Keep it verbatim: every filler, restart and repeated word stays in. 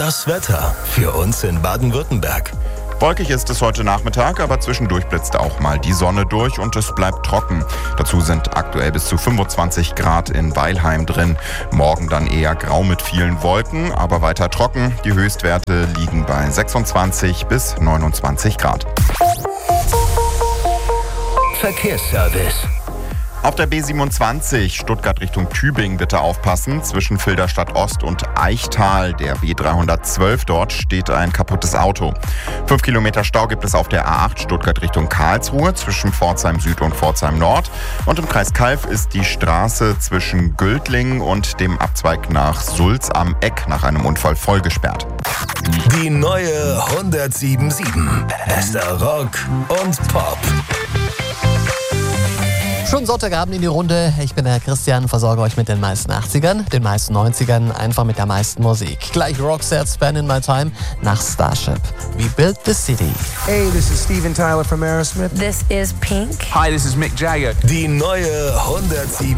Das Wetter für uns in Baden-Württemberg. Wolkig ist es heute Nachmittag, aber zwischendurch blitzt auch mal die Sonne durch und es bleibt trocken. Dazu sind aktuell bis zu fünfundzwanzig Grad in Weilheim drin. Morgen dann eher grau mit vielen Wolken, aber weiter trocken. Die Höchstwerte liegen bei sechsundzwanzig bis neunundzwanzig Grad. Verkehrsservice. Auf der B siebenundzwanzig Stuttgart Richtung Tübingen bitte aufpassen. Zwischen Filderstadt Ost und Eichtal, der B dreihundertzwölf, dort steht ein kaputtes Auto. Fünf Kilometer Stau gibt es auf der A acht Stuttgart Richtung Karlsruhe zwischen Pforzheim Süd und Pforzheim Nord. Und im Kreis Calw ist die Straße zwischen Güldlingen und dem Abzweig nach Sulz am Eck nach einem Unfall voll gesperrt. Die neue hundertsieben Komma sieben. Bester Rock und Pop. Schönen Sonntagabend in die Runde. Ich bin der Christian, versorge euch mit den meisten achtzigern, den meisten neunzigern, einfach mit der meisten Musik. Gleich Roxette, Spend in My Time nach Starship. We Built the City. Hey, this is Steven Tyler from Aerosmith. This is Pink. Hi, this is Mick Jagger. Die neue hundertsieben